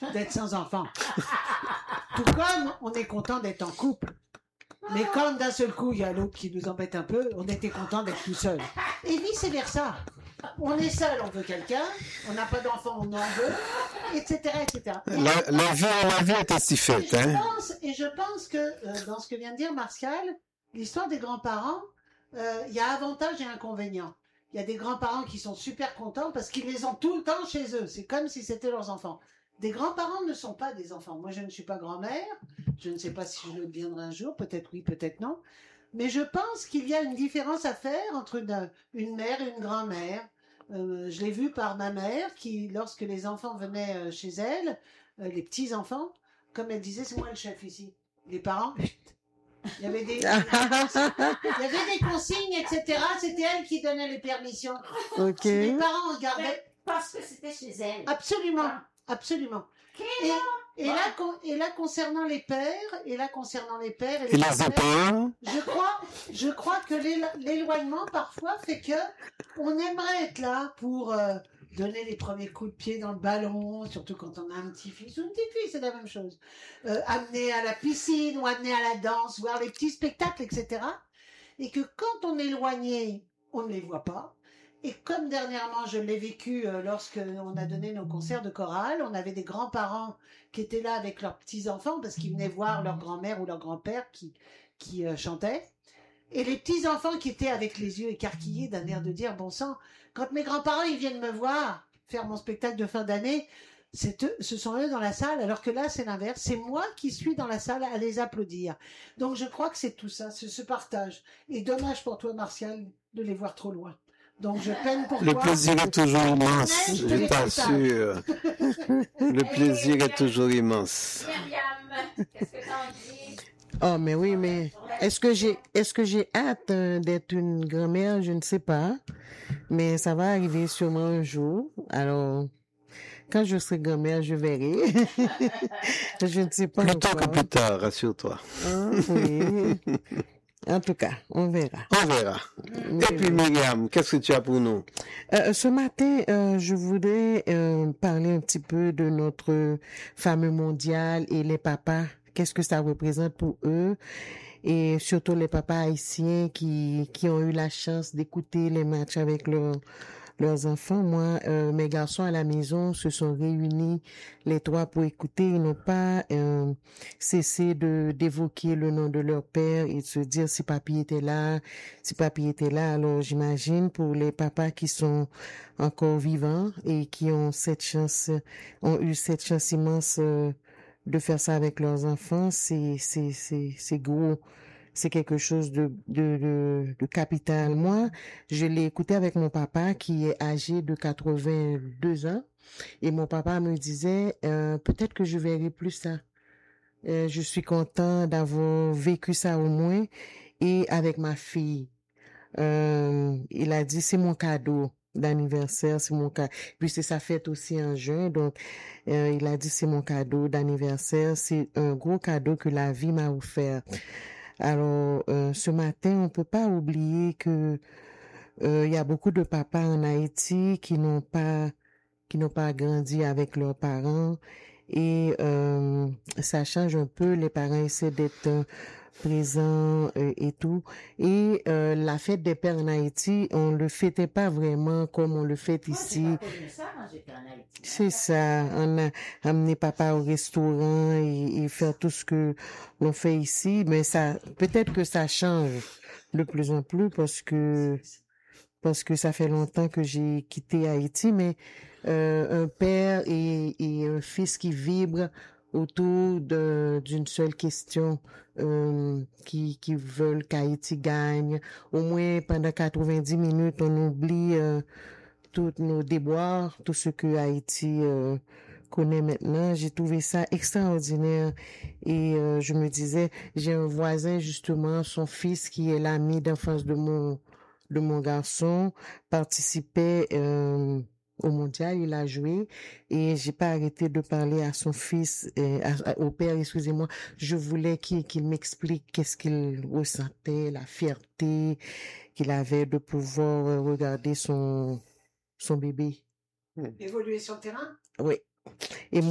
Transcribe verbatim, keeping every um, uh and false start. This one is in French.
d'être sans enfant. Tout comme on est content d'être en couple. Mais quand d'un seul coup, il y a l'autre qui nous embête un peu, on était content d'être tout seul. Et vice-versa. On est seul, on veut quelqu'un. On n'a pas d'enfant, on en veut, et cetera, et cetera. La, la vie, la vie est ainsi faite. Et je Hein? pense, et je pense que euh, dans ce que vient de dire Martial, l'histoire des grands-parents, euh, il y a avantages et inconvénients. Il y a des grands-parents qui sont super contents parce qu'ils les ont tout le temps chez eux. C'est comme si c'était leurs enfants. Des grands-parents ne sont pas des enfants. Moi, je ne suis pas grand-mère. Je ne sais pas si je le deviendrai un jour. Peut-être oui, peut-être non. Mais je pense qu'il y a une différence à faire entre une, une mère et une grand-mère. Euh, je l'ai vu par ma mère qui, lorsque les enfants venaient euh, chez elle, euh, les petits-enfants, comme elle disait, c'est moi le chef ici. Les parents, il y avait des, il y avait des consignes, et cetera. C'était elle qui donnait les permissions. Ok. Les parents regardaient. Mais parce que c'était chez elle. Absolument, absolument. Et, et là, con- et là, concernant les pères, et là, concernant les pères et Et les les mères, épargnes? je crois, je crois que l'élo- l'éloignement parfois fait que on aimerait être là pour euh, donner les premiers coups de pied dans le ballon, surtout quand on a un petit-fils ou une petite-fille, c'est la même chose. Euh, amener à la piscine ou amener à la danse, voir les petits spectacles, et cetera. Et que quand on est éloigné, on ne les voit pas. Et comme dernièrement, je l'ai vécu euh, lorsque on a donné nos concerts de chorale, on avait des grands-parents qui étaient là avec leurs petits-enfants parce qu'ils venaient voir leur grand-mère ou leur grand-père qui, qui euh, chantait. Et les petits-enfants qui étaient avec les yeux écarquillés d'un air de dire, bon sang, quand mes grands-parents ils viennent me voir faire mon spectacle de fin d'année, c'est eux, ce sont eux dans la salle, alors que là c'est l'inverse, c'est moi qui suis dans la salle à les applaudir. Donc je crois que c'est tout ça, c'est ce partage. Et dommage pour toi Martial de les voir trop loin. Donc je peine pour Le toi. plaisir est toujours immense, Mais je te je les t'assure. Le plaisir est toujours immense. Myriam, qu'est-ce que t'en dis? Oh, mais oui, mais est-ce que j'ai, est-ce que j'ai hâte euh, d'être une grand-mère? Je ne sais pas. Mais ça va arriver sûrement un jour. Alors, quand je serai grand-mère, je verrai. Je ne sais pas Plus tôt que encore. plus tard, rassure-toi. Hein, oui. En tout cas, on verra. On verra. Et puis Myriam, qu'est-ce que tu as pour nous? Euh, ce matin, euh, je voudrais euh, parler un petit peu de notre fameux mondial et les papas. Qu'est-ce que ça représente pour eux? Et surtout les papas haïtiens qui, qui ont eu la chance d'écouter les matchs avec leurs leurs enfants. Moi, euh, mes garçons à la maison se sont réunis les trois pour écouter. Ils n'ont pas euh, cessé de d'évoquer le nom de leur père et de se dire si papy était là, si papy était là. Alors j'imagine pour les papas qui sont encore vivants et qui ont cette chance, ont eu cette chance immense euh, de faire ça avec leurs enfants, c'est c'est c'est c'est gros. C'est quelque chose de, de, de, de capital. Moi, je l'ai écouté avec mon papa qui est âgé de quatre-vingt-deux ans. Et mon papa me disait, euh, peut-être que je verrai plus ça. Euh, je suis content d'avoir vécu ça au moins. Et avec ma fille, euh, il a dit, c'est mon cadeau d'anniversaire, c'est mon cadeau. Puis c'est sa fête aussi en juin. Donc, euh, il a dit, c'est mon cadeau d'anniversaire. C'est un gros cadeau que la vie m'a offert. Alors, euh, ce matin, on peut pas oublier que euh, il y a beaucoup de papas en Haïti qui n'ont pas qui n'ont pas grandi avec leurs parents et euh, ça change un peu. Les parents essaient d'être euh, présents euh, et tout. Et euh, la fête des pères en Haïti, on le fêtait pas vraiment comme on le fête Moi, ici. j'ai pas connu ça quand j'étais en Haïti. C'est ça, on a amené papa au restaurant et, et faire tout ce que l'on fait ici, mais ça, peut-être que ça change de plus en plus parce que parce que ça fait longtemps que j'ai quitté Haïti, mais euh, un père et, et un fils qui vibrent autour de, d'une seule question, euh, qui, qui veulent qu'Haïti gagne. Au moins pendant quatre-vingt-dix minutes, on oublie euh, tous nos déboires, tout ce que Haïti euh, connaît maintenant. J'ai trouvé ça extraordinaire et euh, je me disais, j'ai un voisin justement, son fils qui est l'ami d'enfance de mon de mon garçon participait euh, au mondial, il a joué et j'ai pas arrêté de parler à son fils, euh, à- à- au père, excusez-moi. Je voulais qu'il qu'il m'explique qu'est-ce qu'il ressentait, la fierté qu'il avait de pouvoir euh, regarder son son bébé. Évoluer sur le terrain. Oui. Et